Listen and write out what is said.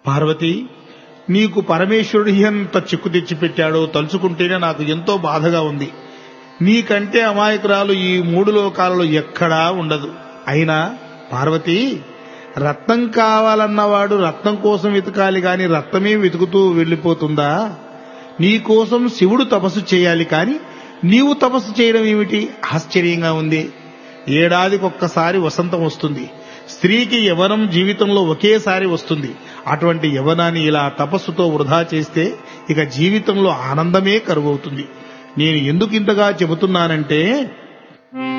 పార్వతి, నీకు పరమేశ్వరుడు ఎంత చిక్కు తెచ్చిపెట్టాడో తలుచుకుంటేనే నాకు ఎంతో బాధగా ఉంది. నీకంటే అమాయకురాలు ఈ 3 లోకాలలో ఎక్కడా ఉండదు. అయినా పార్వతి, రత్నం కావాలన్నవాడు రత్నం కోసం వెతకాలి గాని రత్నమే వెతుకుతూ వెళ్లిపోతుందా? నీకోసం శివుడు తపస్సు చేయాలి కాని నీవు తపస్సు చేయడం ఏమిటి? ఆశ్చర్యంగా ఉంది. ఏడాదికొక్కసారి వసంతం వస్తుంది. స్త్రీకి యవ్వనం జీవితంలో ఒకేసారి వస్తుంది. అటువంటి యవ్వనాన్ని ఇలా తపస్సుతో వృధా చేస్తే ఇక జీవితంలో ఆనందమే కరువవుతుంది. నేను ఎందుకు ఇంతగా చెబుతున్నానంటే